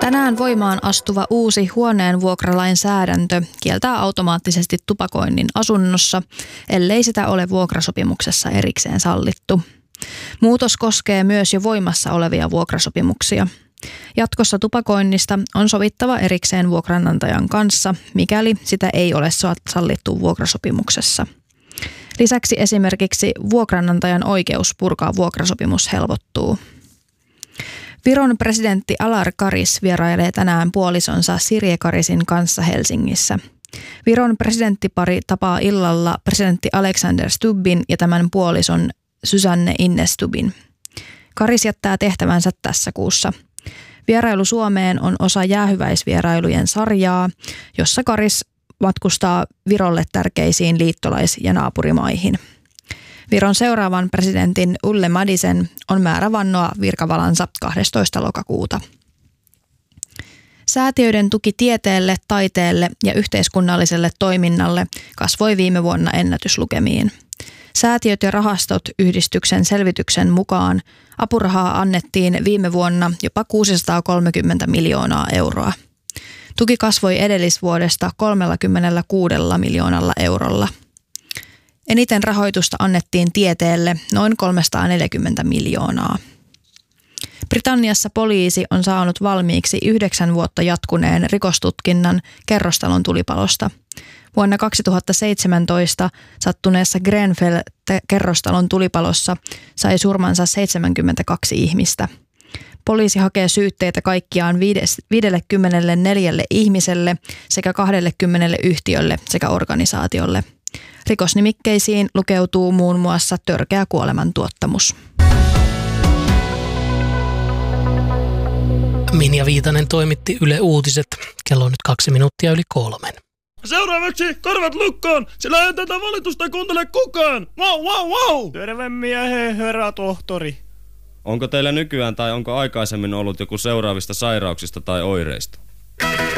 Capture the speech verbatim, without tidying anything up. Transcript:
Tänään voimaan astuva uusi huoneen vuokralainsäädäntö kieltää automaattisesti tupakoinnin asunnossa, ellei sitä ole vuokrasopimuksessa erikseen sallittu. Muutos koskee myös jo voimassa olevia vuokrasopimuksia. Jatkossa tupakoinnista on sovittava erikseen vuokranantajan kanssa, mikäli sitä ei ole sallittu vuokrasopimuksessa. Lisäksi esimerkiksi vuokranantajan oikeus purkaa vuokrasopimus helpottuu. Viron presidentti Alar Karis vierailee tänään puolisonsa Sirje Karisin kanssa Helsingissä. Viron presidenttipari tapaa illalla presidentti Alexander Stubbin ja tämän puolison Susanne Ines Stubbin. Karis jättää tehtävänsä tässä kuussa. Vierailu Suomeen on osa jäähyväisvierailujen sarjaa, jossa Karis matkustaa Virolle tärkeisiin liittolais- ja naapurimaihin. Viron seuraavan presidentin Ulle Madisen on määrä vannoa virkavalansa kahdestoista lokakuuta. Säätiöiden tuki tieteelle, taiteelle ja yhteiskunnalliselle toiminnalle kasvoi viime vuonna ennätyslukemiin. Säätiöt ja rahastot yhdistyksen selvityksen mukaan apurahaa annettiin viime vuonna jopa kuusisataakolmekymmentä miljoonaa euroa. Tuki kasvoi edellisvuodesta kolmekymmentäkuusi miljoonalla eurolla. Eniten rahoitusta annettiin tieteelle noin kolmesataaneljäkymmentä miljoonaa. Britanniassa poliisi on saanut valmiiksi yhdeksän vuotta jatkuneen rikostutkinnan kerrostalon tulipalosta. Vuonna kaksituhattaseitsemäntoista sattuneessa Grenfell-kerrostalon tulipalossa sai surmansa seitsemänkymmentäkaksi ihmistä. Poliisi hakee syytteitä kaikkiaan viisikymmentäneljä ihmiselle sekä kaksikymmentä yhtiölle sekä organisaatiolle. Rikosnimikkeisiin lukeutuu muun muassa törkeä kuolemantuottamus. Minja Viitanen toimitti Yle Uutiset. Kello on nyt kaksi minuuttia yli kolmen. Seuraavaksi korvat lukkoon, sillä ei tätä valitusta kuuntele kukaan. Wow, wow, wow! Terve miehen, herra tohtori. Onko teillä nykyään tai onko aikaisemmin ollut joku seuraavista sairauksista tai oireista?